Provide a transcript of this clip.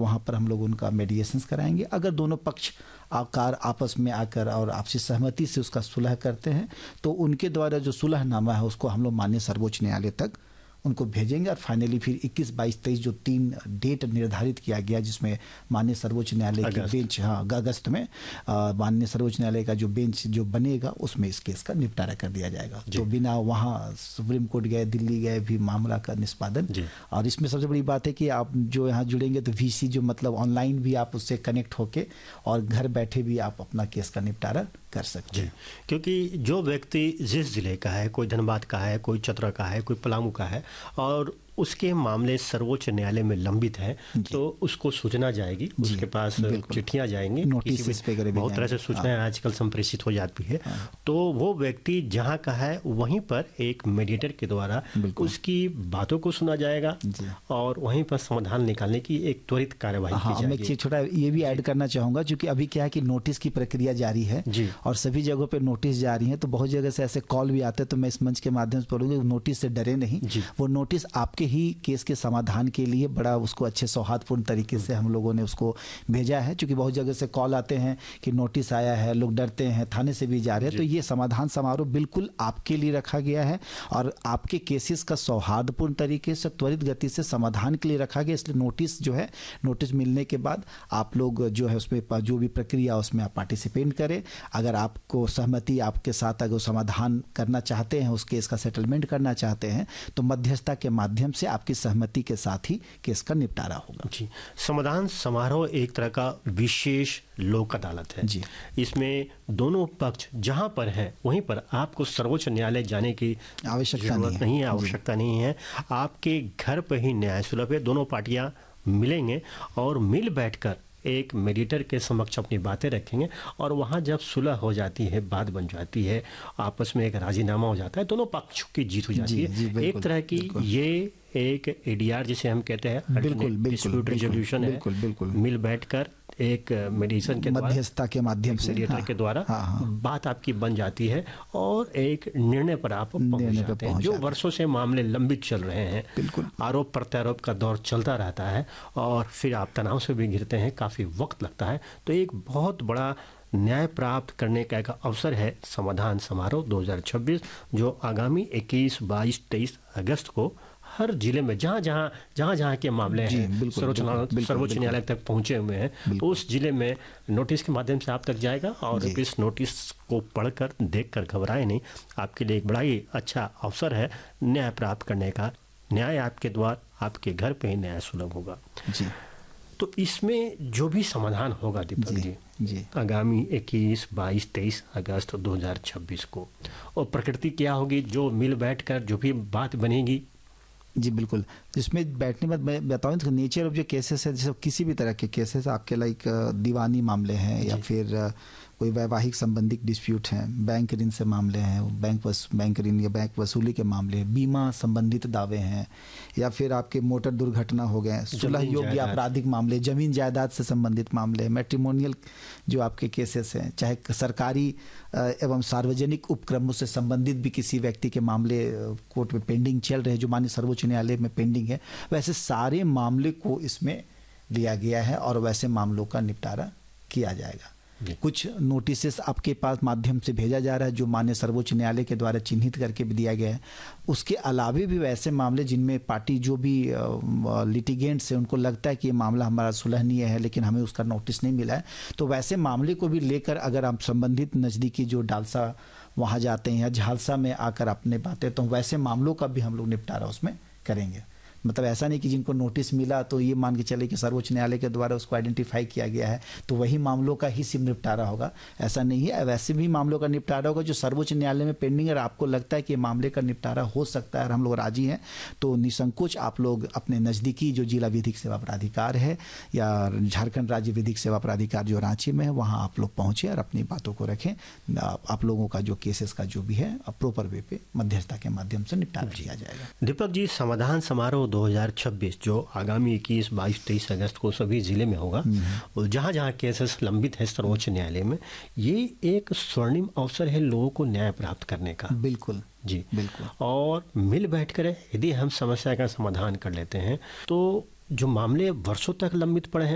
वहाँ पर हम लोग उनका मेडिएशंस कराएंगे। अगर दोनों पक्ष आपस में आकर और आपसी सहमति से उसका सुलह करते हैं तो उनके द्वारा जो सुलहनामा है उसको हम लोग माननीय सर्वोच्च न्यायालय तक उनको भेजेंगे और फाइनली फिर 21, 22, 23 जो 3 डेट निर्धारित किया गया जिसमें माननीय सर्वोच्च न्यायालय की बेंच अगस्त में माननीय सर्वोच्च न्यायालय का जो बेंच जो बनेगा उसमें इस केस का निपटारा कर दिया जाएगा। तो बिना वहाँ सुप्रीम कोर्ट गए, दिल्ली गए भी मामला का निष्पादन। और इसमें सबसे बड़ी बात है कि आप जो यहाँ जुड़ेंगे तो वीसी जो मतलब ऑनलाइन भी आप उससे कनेक्ट होके और घर बैठे भी आप अपना केस का निपटारा कर सकते हैं। क्योंकि जो व्यक्ति जिस जिले का है, कोई धनबाद का है, कोई चतरा का है, कोई पलामू का है और उसके मामले सर्वोच्च न्यायालय में लंबित है तो उसको सूचना जाएगी, उसके पास चिट्ठियां जाएंगी, नोटिस बहुत तरह से सूचनाएं आजकल संप्रेषित हो जाती है। तो वो व्यक्ति जहां का है वहीं पर एक मीडिएटर के द्वारा उसकी बातों को सुना जाएगा और वहीं पर समाधान निकालने की एक त्वरित कार्यवाही की जाएगी। मैं एक चीज छोटा ये भी ऐड करना चाहूंगा, क्योंकि अभी क्या है कि नोटिस की प्रक्रिया जारी है और सभी जगहों पे नोटिस जारी है, तो बहुत जगह से ऐसे कॉल भी आते हैं। तो मैं इस मंच के माध्यम से बोलूंगा नोटिस से डरे नहीं, वो नोटिस आपके ही केस के समाधान के लिए बड़ा उसको अच्छे सौहार्दपूर्ण तरीके से हम लोगों ने उसको भेजा है। क्योंकि बहुत जगह से कॉल आते हैं कि नोटिस आया है, लोग डरते हैं, थाने से भी जा रहे हैं। तो ये समाधान समारोह बिल्कुल आपके लिए रखा गया है और आपके केसेस का सौहार्दपूर्ण तरीके से त्वरित गति से समाधान के लिए रखा गया। इसलिए नोटिस जो है, नोटिस मिलने के बाद आप लोग जो है उसमें जो भी प्रक्रिया उसमें आप पार्टिसिपेट करें। अगर आपको सहमति आपके साथ अगर समाधान करना चाहते हैं, उस केस का सेटलमेंट करना चाहते हैं तो मध्यस्थता के माध्यम से आपकी सहमति के साथ ही केस का निपटारा होगा। जी, समाधान समारोह एक तरह का विशेष लोक अदालत है जी। इसमें दोनों पक्ष जहां पर हैं वहीं पर आपको सर्वोच्च न्यायालय जाने की आवश्यकता नहीं है। आपके घर पर ही न्याय सुलभ है। दोनों पार्टियां मिलेंगे और मिल बैठकर एक मेडिएटर के समक्ष अपनी बातें रखेंगे और वहां जब सुलह हो जाती है, बात बन जाती है, आपस में एक राजीनामा हो जाता है, दोनों पक्षों की जीत हो जाती है। एक तरह की ये एक एडीआर जिसे हम कहते हैं, डिस्प्यूट रिजोल्यूशन है। मिल बैठकर एक मेडिएशन के मध्यस्थता के माध्यम से मेडिएटर के द्वारा बात आपकी बन जाती है और एक निर्णय पर आप पहुंच जाते हैं। जो वर्षों से मामले लंबित चल रहे हैं, आरोप प्रत्यारोप का दौर चलता रहता है और फिर आप तनाव से भी घिरते हैं, काफी वक्त लगता है। तो एक बहुत बड़ा न्याय प्राप्त करने का एक अवसर है समाधान समारोह 2026, जो आगामी 21, 22, 23 अगस्त को हर जिले में जहां के मामले हैं सर्वोच्च न्यायालय तक पहुंचे हुए हैं, तो उस जिले में नोटिस के माध्यम से आप तक जाएगा और इस नोटिस को पढ़कर देखकर घबराए नहीं। आपके लिए एक बड़ा ही अच्छा अवसर है न्याय प्राप्त करने का। न्याय आपके द्वार, आपके घर पे ही न्याय सुलभ होगा जी। तो इसमें जो भी समाधान होगा दीपक जी आगामी 21, 22, 23 अगस्त 2026 को, और प्रकृति क्या होगी जो मिल बैठकर जो भी बात बनेगी। जी बिल्कुल, इसमें बैठने बाद मैं बताऊँ तो नेचर ऑफ जो केसेस है, जैसे किसी भी तरह के केसेस आपके लाइक दीवानी मामले हैं या फिर कोई वैवाहिक संबंधित डिस्प्यूट हैं, बैंक ऋण से मामले हैं, बैंक ऋण या बैंक वसूली के मामले हैं, बीमा संबंधित दावे हैं, या फिर आपके मोटर दुर्घटना हो गए, सुलह योग्य आपराधिक मामले, जमीन जायदाद से संबंधित मामले, मैट्रिमोनियल जो आपके केसेस हैं, चाहे सरकारी एवं सार्वजनिक उपक्रमों से संबंधित भी किसी व्यक्ति के मामले कोर्ट में पेंडिंग चल रहे हैं, जो माननीय सर्वोच्च न्यायालय में पेंडिंग है, वैसे सारे मामले को इसमें लिया गया है और वैसे मामलों का निपटारा किया जाएगा। कुछ नोटिसेस आपके पास माध्यम से भेजा जा रहा है जो माननीय सर्वोच्च न्यायालय के द्वारा चिन्हित करके भी दिया गया है। उसके अलावा भी वैसे मामले जिनमें पार्टी जो भी लिटिगेंट्स हैं उनको लगता है कि ये मामला हमारा सुलहनीय है लेकिन हमें उसका नोटिस नहीं मिला है, तो वैसे मामले को भी लेकर अगर आप संबंधित नज़दीकी जो डालसा वहाँ जाते हैं या झालसा में आकर अपने बातें, तो वैसे मामलों का भी हम लोग निपटारा उसमें करेंगे। मतलब ऐसा नहीं कि जिनको नोटिस मिला तो ये मान के चले कि सर्वोच्च न्यायालय के द्वारा उसको आइडेंटिफाई किया गया है तो वही मामलों का ही सिर्फ निपटारा होगा, ऐसा नहीं है। वैसे भी मामलों का निपटारा होगा जो सर्वोच्च न्यायालय में पेंडिंग है और आपको लगता है कि मामले का निपटारा हो सकता है और हम लोग राजी हैं, तो निसंकोच आप लोग अपने नज़दीकी जो जिला विधिक सेवा प्राधिकार है या झारखंड राज्य विधिक सेवा प्राधिकार जो रांची में है, वहाँ आप लोग पहुँचे और अपनी बातों को रखें। आप लोगों का जो केसेस का जो भी है प्रॉपर वे पे मध्यस्थता के माध्यम से निपटारा किया जाएगा। दीपक जी, समाधान समारोह 2026 जो आगामी 21, 22, 23 अगस्त को सभी जिले में होगा और जहां केसेस लंबित है सर्वोच्च न्यायालय में, ये एक स्वर्णिम अवसर है लोगों को न्याय प्राप्त करने का। बिल्कुल जी बिल्कुल। और मिल बैठकर यदि हम समस्या का समाधान कर लेते हैं तो जो मामले वर्षों तक लंबित पड़े हैं